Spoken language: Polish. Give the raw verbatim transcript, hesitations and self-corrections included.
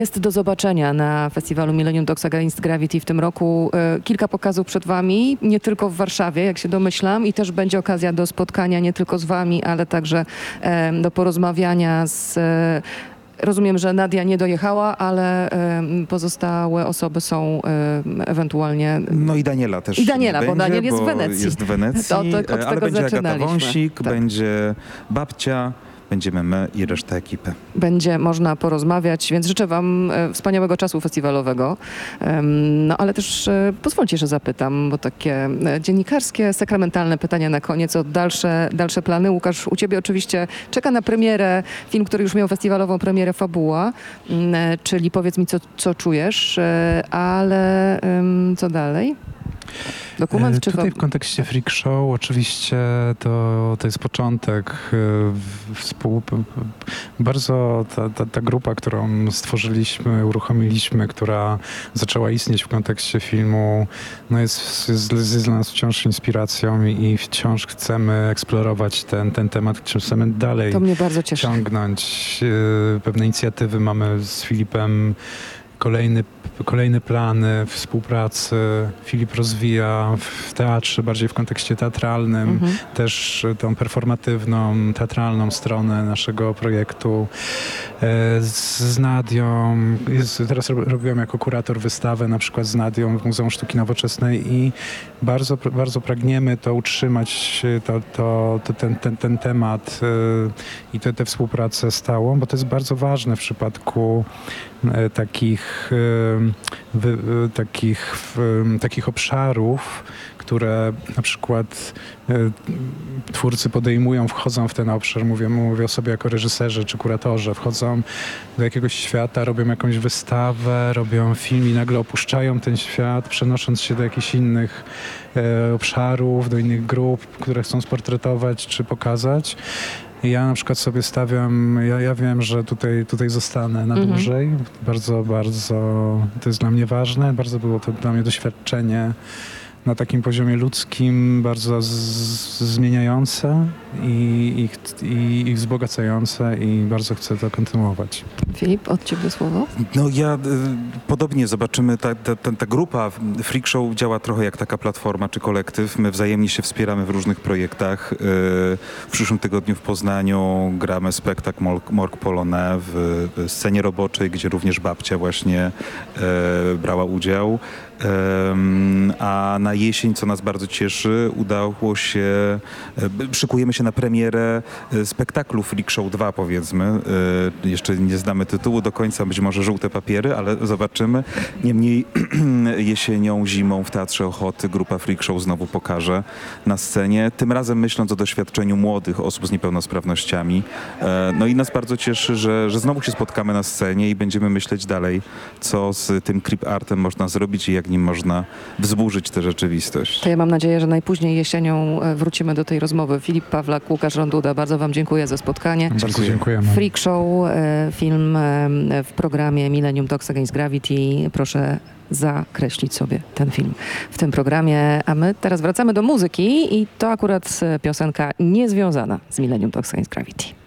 Jest do zobaczenia na festiwalu Millennium Talks Against Gravity w tym roku. Kilka pokazów przed wami, nie tylko w Warszawie, jak się domyślam, i też będzie okazja do spotkania nie tylko z wami, ale także do porozmawiania z... Rozumiem, że Nadia nie dojechała, ale pozostałe osoby są ewentualnie... No i Daniela też. I Daniela, będzie, bo Daniel jest w Wenecji. Jest w Wenecji, To, to, od ale tego będzie Agata zaczynaliśmy. Wąsik, Tak. będzie Babcia, będziemy my i reszta ekipy. Będzie można porozmawiać, więc życzę wam e, wspaniałego czasu festiwalowego. Em, no ale też e, pozwólcie, że zapytam, bo takie e, dziennikarskie, sakramentalne pytania na koniec o dalsze, dalsze plany. Łukasz, u ciebie oczywiście czeka na premierę film, który już miał festiwalową premierę, Fabuła, m, e, czyli powiedz mi, co, co czujesz, e, ale em, co dalej? Dokument, czy Tutaj fa- w kontekście Freak Show oczywiście to, to jest początek. Współ... Bardzo ta, ta, ta grupa, którą stworzyliśmy, uruchomiliśmy, która zaczęła istnieć w kontekście filmu, no jest, jest, jest dla nas wciąż inspiracją i, i wciąż chcemy eksplorować ten, ten temat, chcemy dalej To mnie bardzo cieszy. ciągnąć. Pewne inicjatywy mamy z Filipem. Kolejny, kolejne plany współpracy. Filip rozwija w teatrze, bardziej w kontekście teatralnym, Mhm. też tą performatywną, teatralną stronę naszego projektu. Z, z Nadią, jest, teraz robiłam jako kurator wystawę na przykład z Nadią w Muzeum Sztuki Nowoczesnej i bardzo, bardzo pragniemy to utrzymać, to, to, to ten, ten, ten temat i tę, tę współpracę stałą, bo to jest bardzo ważne w przypadku takich, wy, takich, takich obszarów, które na przykład twórcy podejmują, wchodzą w ten obszar, mówię, mówię o sobie jako reżyserze czy kuratorze, wchodzą do jakiegoś świata, robią jakąś wystawę, robią film i nagle opuszczają ten świat, przenosząc się do jakichś innych e, obszarów, do innych grup, które chcą sportretować czy pokazać. Ja na przykład sobie stawiam, ja, ja wiem, że tutaj, tutaj zostanę na Mhm. dłużej. Bardzo, bardzo to jest dla mnie ważne. Bardzo było to dla mnie doświadczenie na takim poziomie ludzkim, bardzo z, zmieniające i, i, i, i wzbogacające i bardzo chcę to kontynuować. Filip, od ciebie słowo? No ja y, podobnie zobaczymy, ta, ta, ta, ta grupa Freak Show działa trochę jak taka platforma czy kolektyw. My wzajemnie się wspieramy w różnych projektach. Y, w przyszłym tygodniu w Poznaniu gramy spektakl Morgue Polonais w, w scenie roboczej, gdzie również Babcia właśnie y, brała udział. Um, a na jesień, co nas bardzo cieszy, udało się, e, szykujemy się na premierę e, spektaklu Freak Show dwa, powiedzmy. E, jeszcze nie znamy tytułu do końca, być może Żółte papiery, ale zobaczymy. Niemniej jesienią, zimą w Teatrze Ochoty grupa Freak Show znowu pokaże na scenie, tym razem myśląc o doświadczeniu młodych osób z niepełnosprawnościami. E, no i nas bardzo cieszy, że, że znowu się spotkamy na scenie i będziemy myśleć dalej, co z tym creep artem można zrobić i jak nim można wzburzyć tę rzeczywistość. To ja mam nadzieję, że najpóźniej jesienią wrócimy do tej rozmowy. Filip Pawlak, Łukasz Ronduda, bardzo wam dziękuję za spotkanie. Bardzo dziękujemy. Freak Show, film w programie Millennium Talks Against Gravity. Proszę zakreślić sobie ten film w tym programie. A my teraz wracamy do muzyki i to akurat piosenka niezwiązana z Millennium Talks Against Gravity.